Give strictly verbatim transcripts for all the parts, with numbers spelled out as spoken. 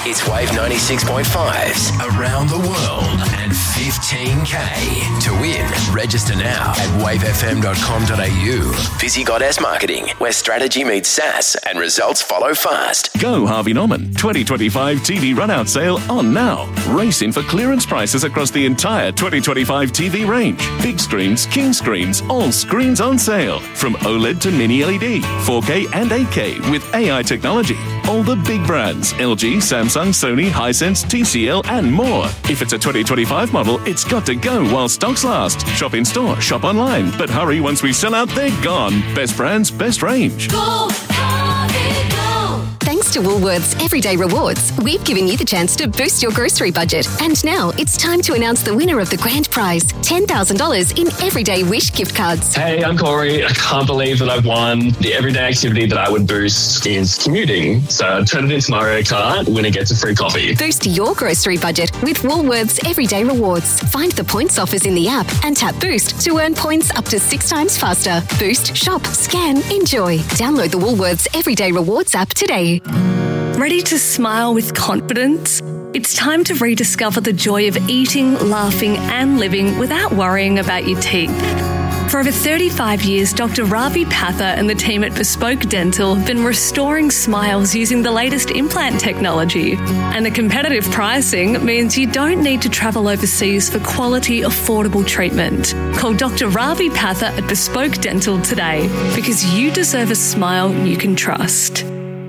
It's Wave ninety-six point five's Around the World and fifteen K. To win, register now at wave f m dot com dot a u. Fizzy Goddess Marketing, where strategy meets sass and results follow fast. Go Harvey Norman twenty twenty-five T V run-out sale on now. Race in for clearance prices across the entire twenty twenty-five T V range. Big screens, king screens, all screens on sale. From OLED to mini L E D, four K and eight K with A I technology. All the big brands, L G, Samsung, Sony, Hisense, T C L and more. If it's a twenty twenty-five model, it's got to go while stocks last. Shop in store, shop online. But hurry, once we sell out, they're gone. Best brands, best range. Go, Harvey, go! Thanks to Woolworths Everyday Rewards, we've given you the chance to boost your grocery budget. And now it's time to announce the winner of the grand prize, ten thousand dollars in Everyday Wish gift cards. Hey, I'm Corey. I can't believe that I've won. The everyday activity that I would boost is commuting. So I turn it into Mario Kart, winner gets a free coffee. Boost your grocery budget with Woolworths Everyday Rewards. Find the points offers in the app and tap Boost to earn points up to six times faster. Boost, shop, scan, enjoy. Download the Woolworths Everyday Rewards app today. Ready to smile with confidence? It's time to rediscover the joy of eating, laughing and living without worrying about your teeth. For over thirty-five years, Doctor Ravi Patha and the team at Bespoke Dental have been restoring smiles using the latest implant technology. And the competitive pricing means you don't need to travel overseas for quality, affordable treatment. Call Doctor Ravi Patha at Bespoke Dental today, because you deserve a smile you can trust.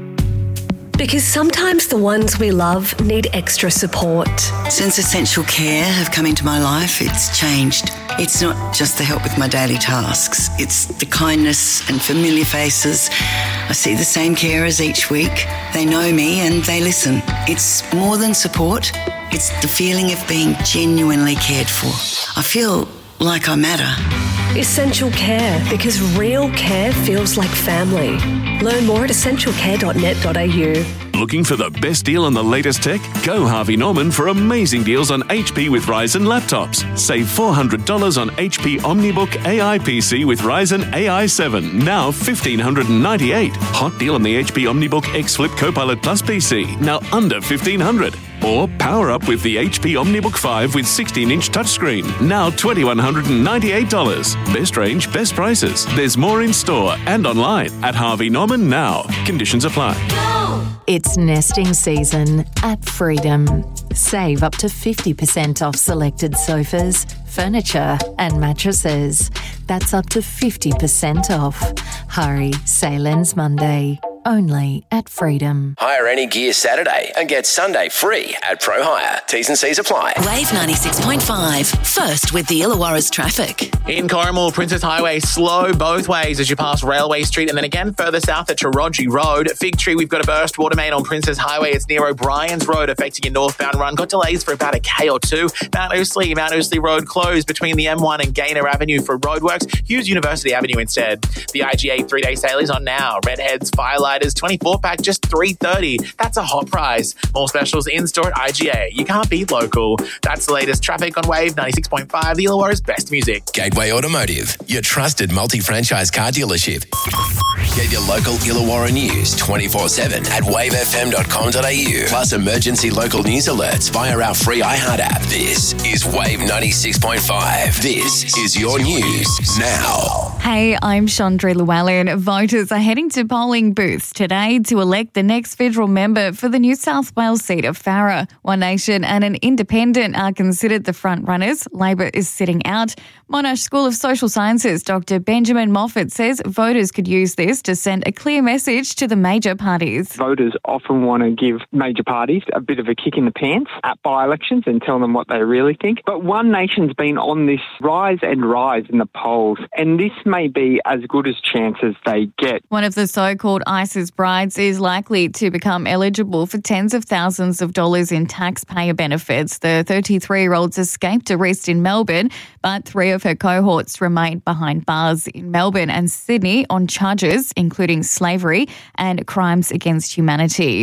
Because sometimes the ones we love need extra support. Since Essential Care have come into my life, it's changed. It's not just the help with my daily tasks. It's the kindness and familiar faces. I see the same carers each week. They know me and they listen. It's more than support. It's the feeling of being genuinely cared for. I feel like I matter. Essential Care, because real care feels like family. Learn more at essential care dot net dot a u. Looking for the best deal on the latest tech? Go Harvey Norman for amazing deals on H P with Ryzen laptops. Save four hundred dollars on H P OmniBook A I P C with Ryzen A I seven, now one thousand five hundred ninety-eight dollars. Hot deal on the H P OmniBook X Flip Copilot Plus P C, now under fifteen hundred dollars. Or power up with the H P OmniBook five with sixteen inch touchscreen, now two thousand one hundred ninety-eight dollars. Best range, best prices. There's more in store and online at Harvey Norman now. Conditions apply. Go! It's nesting season at Freedom. Save up to fifty percent off selected sofas, furniture and mattresses. That's up to fifty percent off. Hurry, sale ends Monday. Only at Freedom. Hire any gear Saturday and get Sunday free at Pro Hire. T's and C's apply. Wave ninety-six point five. First with the Illawarra's traffic. In Corrimal, Princess Highway, slow both ways as you pass Railway Street, and then again further south at Taronji Road. Fig Tree, we've got a burst water main on Princess Highway. It's near O'Brien's Road, affecting your northbound run. Got delays for about a K or two. Mount Ousley, Mount Ousley Road closed between the M one and Gaynor Avenue for roadworks. Use University Avenue instead. The I G A three-day sale is on now. Redheads, Firelighters, twenty-four pack, just three thirty. That's a hot price. More specials in store at I G A. You can't beat local. That's the latest traffic on Wave ninety-six point five, the Illawarra's best music. Gateway Automotive, your trusted multi-franchise car dealership. Get your local Illawarra news twenty-four seven at wave f m dot com dot a u. Plus emergency local news alerts via our free iHeart app. This is Wave ninety-six point five. This is your news now. Hey, I'm Chandra Llewellyn. Voters are heading to polling booths today to elect the next federal member for the New South Wales seat of Farrer. One Nation and an independent are considered the front runners. Labor is sitting out. Monash School of Social Sciences Doctor Benjamin Moffat says voters could use this to send a clear message to the major parties. Voters often want to give major parties a bit of a kick in the pants at by-elections and tell them what they really think. But One Nation's been on this rise and rise in the polls, and this may be as good as chance as they get. One of the so-called ISIS brides is likely to become eligible for tens of thousands of dollars in taxpayer benefits. The thirty-three-year-old's escaped arrest in Melbourne, but three of her cohorts remain behind bars in Melbourne and Sydney on charges including slavery and crimes against humanity.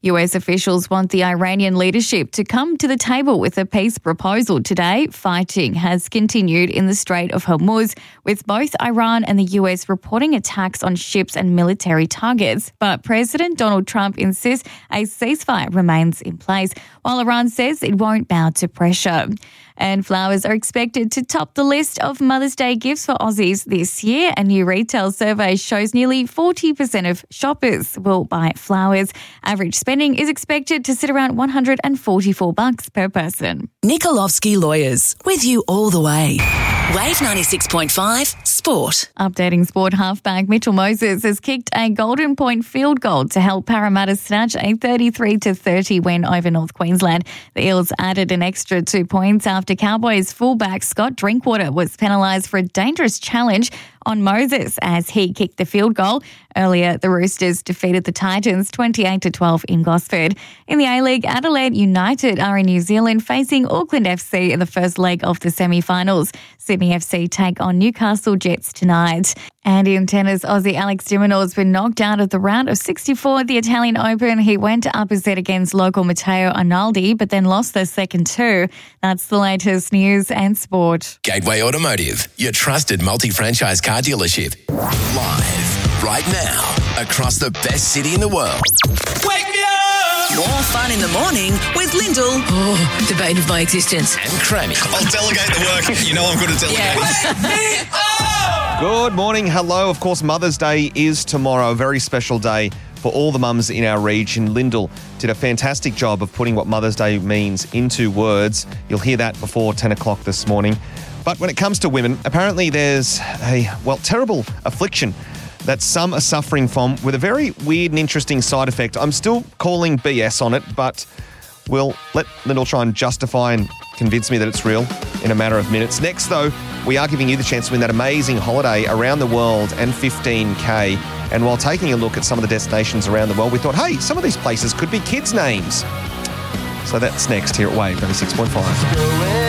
U S officials want the Iranian leadership to come to the table with a peace proposal today. Fighting has continued in the Strait of Hormuz, with both Iran and the U S reporting attacks on ships and military targets. But President Donald Trump insists a ceasefire remains in place, while Iran says it won't bow to pressure. And flowers are expected to top the list of Mother's Day gifts for Aussies this year. A new retail survey shows nearly forty percent of shoppers will buy flowers. Average spending is expected to sit around one hundred forty-four bucks per person. Nikolovsky Lawyers, with you all the way. Wave ninety-six point five Sport. Updating sport, halfback Mitchell Moses has kicked a Golden Point field goal to help Parramatta snatch a thirty-three to thirty win over North Queensland. The Eels added an extra two points after Cowboys fullback Scott Drinkwater was penalised for a dangerous challenge on Moses as he kicked the field goal. Earlier, the Roosters defeated the Titans twenty-eight to twelve in Gosford. In the A-League, Adelaide United are in New Zealand facing Auckland F C in the first leg of the semi-finals. Sydney F C take on Newcastle Jets tonight. And in tennis, Aussie Alex de Minaur has been knocked out of the round of sixty-four at the Italian Open. He went to upper set against local Matteo Arnaldi, but then lost the second two. That's the latest news and sport. Gateway Automotive, your trusted multi-franchise car dealership. Live right now across the best city in the world. Wake me up! More fun in the morning with Lyndall. Oh, the bane of my existence. And Crammy. I'll delegate the work. You know I'm going to delegate. Yeah. Good morning. Hello. Of course, Mother's Day is tomorrow. A very special day for all the mums in our region. Lyndall did a fantastic job of putting what Mother's Day means into words. You'll hear that before ten o'clock this morning. But when it comes to women, apparently there's a, well, terrible affliction that some are suffering from with a very weird and interesting side effect. I'm still calling B S on it, but we'll let Lyndall try and justify and convince me that it's real in a matter of minutes. Next, though, we are giving you the chance to win that amazing holiday around the world and fifteen K. And while taking a look at some of the destinations around the world, we thought, hey, some of these places could be kids' names. So that's next here at Wave ninety-six point five.